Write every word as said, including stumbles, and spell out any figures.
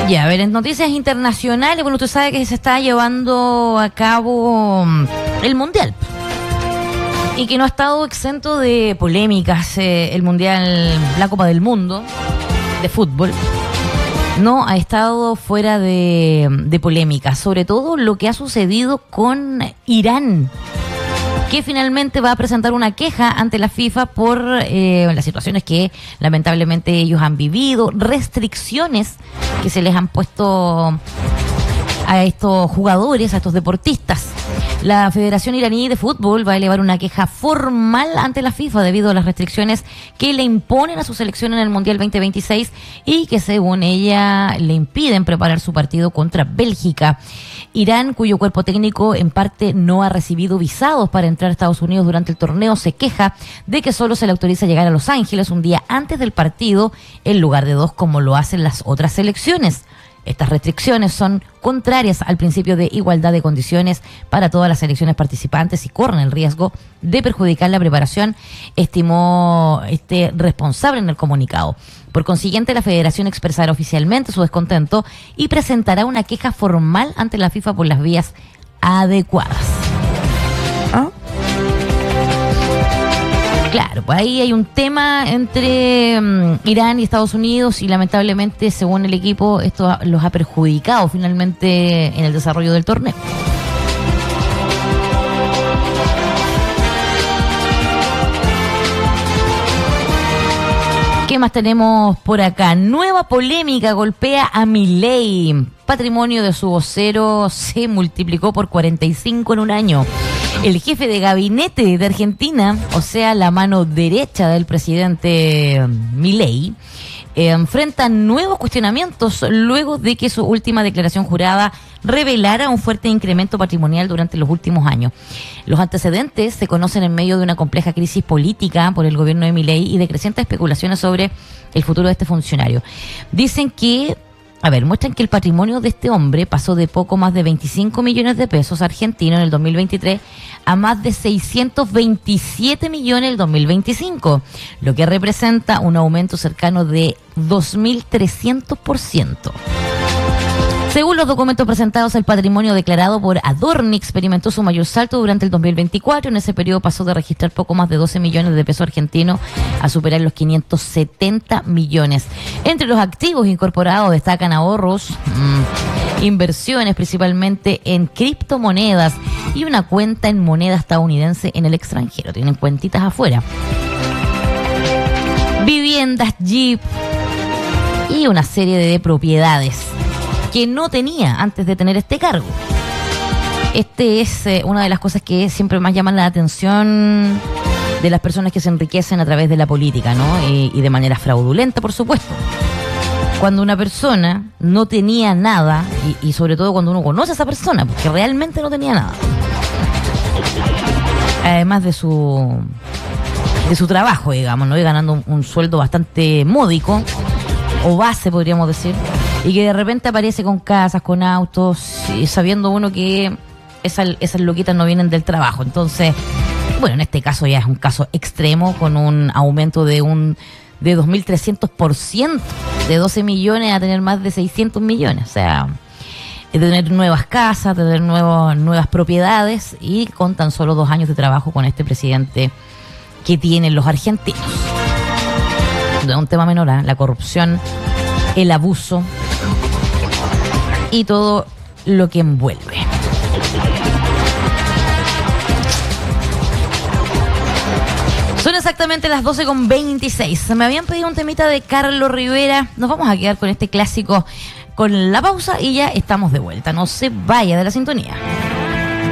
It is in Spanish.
Ya, a ver, en noticias internacionales, bueno, usted sabe que se está llevando a cabo el Mundial y que no ha estado exento de polémicas eh, el Mundial, la Copa del Mundo de fútbol. No ha estado fuera de, de polémicas, sobre todo lo que ha sucedido con Irán, que finalmente va a presentar una queja ante la FIFA por eh, las situaciones que lamentablemente ellos han vivido, restricciones que se les han puesto a estos jugadores, a estos deportistas. La Federación Iraní de Fútbol va a elevar una queja formal ante la FIFA debido a las restricciones que le imponen a su selección en el Mundial veinte veintiséis y que según ella le impiden preparar su partido contra Bélgica. Irán, cuyo cuerpo técnico en parte no ha recibido visados para entrar a Estados Unidos durante el torneo, se queja de que solo se le autoriza llegar a Los Ángeles un día antes del partido en lugar de dos como lo hacen las otras selecciones. Estas restricciones son contrarias al principio de igualdad de condiciones para todas las selecciones participantes y corren el riesgo de perjudicar la preparación, estimó este responsable en el comunicado. Por consiguiente, la federación expresará oficialmente su descontento y presentará una queja formal ante la FIFA por las vías adecuadas. ¿Ah? Claro, pues ahí hay un tema entre um, Irán y Estados Unidos y lamentablemente, según el equipo, esto los ha perjudicado finalmente en el desarrollo del torneo. ¿Qué más tenemos por acá? Nueva polémica golpea a Milei. Patrimonio de su vocero se multiplicó por cuarenta y cinco en un año. El jefe de gabinete de Argentina, o sea, la mano derecha del presidente Milei, eh, enfrenta nuevos cuestionamientos luego de que su última declaración jurada revelara un fuerte incremento patrimonial durante los últimos años. Los antecedentes se conocen en medio de una compleja crisis política por el gobierno de Milei y de crecientes especulaciones sobre el futuro de este funcionario. Dicen que A ver, muestran que el patrimonio de este hombre pasó de poco más de veinticinco millones de pesos argentinos en el dos mil veintitrés a más de seiscientos veintisiete millones en el dos mil veinticinco, lo que representa un aumento cercano de dos mil trescientos por ciento. Según los documentos presentados, el patrimonio declarado por Adorni experimentó su mayor salto durante el dos mil veinticuatro. En ese periodo pasó de registrar poco más de doce millones de pesos argentinos a superar los quinientos setenta millones. Entre los activos incorporados destacan ahorros, mmm, inversiones principalmente en criptomonedas y una cuenta en moneda estadounidense en el extranjero. Tienen cuentitas afuera. Viviendas, jeep y una serie de propiedades que no tenía antes de tener este cargo. Este es eh, una de las cosas que siempre más llaman la atención de las personas que se enriquecen a través de la política, ¿no? Y, y de manera fraudulenta, por supuesto. Cuando una persona no tenía nada, y, y sobre todo cuando uno conoce a esa persona, porque realmente no tenía nada. Además de su de su trabajo, digamos, ¿no? Y ganando un, un sueldo bastante módico, o base, podríamos decir. Y que de repente aparece con casas, con autos, y sabiendo uno que esa, esas loquitas no vienen del trabajo. Entonces, bueno, en este caso ya es un caso extremo, con un aumento de un de dos mil trescientos por ciento, de doce millones a tener más de seiscientos millones. O sea, de tener nuevas casas, de tener nuevos, nuevas propiedades, y con tan solo dos años de trabajo con este presidente que tienen los argentinos. No es un tema menor, ¿eh? La corrupción, el abuso y todo lo que envuelve. Son exactamente las doce con veintiséis. Me habían pedido un temita de Carlos Rivera. Nos vamos a quedar con este clásico con la pausa y ya estamos de vuelta. No se vaya de la sintonía.